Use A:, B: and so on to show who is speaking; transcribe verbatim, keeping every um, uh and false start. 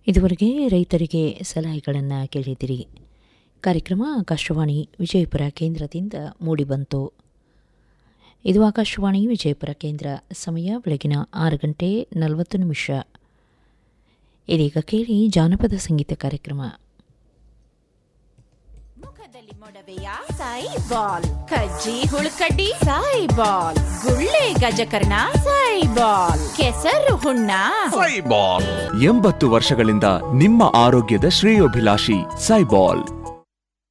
A: ಇದುವರೆಗೆ ರೈತರಿಗೆ ಸಲಹೆಗಳನ್ನು ಕೇಳಿದಿರಿ. ಕಾರ್ಯಕ್ರಮ ಆಕಾಶವಾಣಿ ವಿಜಯಪುರ ಕೇಂದ್ರದಿಂದ ಮೂಡಿಬಂತು. ಇದು ಆಕಾಶವಾಣಿ ವಿಜಯಪುರ ಕೇಂದ್ರ. ಸಮಯ ಬೆಳಗಿನ ಆರು ಗಂಟೆ ನಲವತ್ತು ನಿಮಿಷ. ಇದೀಗ ಕೇಳಿ ಜಾನಪದ ಸಂಗೀತ ಕಾರ್ಯಕ್ರಮ.
B: ಮುಖದಲ್ಲಿ ಮೊಡವೆಯ ಸಾಯಿ ಬಾಲ್, ಕಜ್ಜಿ ಹುಳುಕಡ್ಡಿ ಸಾಯಿ ಬಾಲ್, ಗುಳ್ಳೆ ಗಜಕರ್ಣ ಸಾಯಿ ಬಾಲ್, ಕೆಸರು ಹುಣ್ಣ
C: ಸಾಯಿ ಬಾಲ್. ಎಂಬತ್ತು ವರ್ಷಗಳಿಂದ ನಿಮ್ಮ ಆರೋಗ್ಯದ ಶ್ರೇಯೋಭಿಲಾಷಿ ಸಾಯಿ ಬಾಲ್.